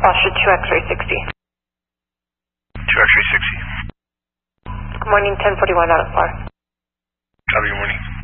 Foster 2 X-ray 60. 2 X-ray 60. Good morning, 1041 out of par. Copy, good morning.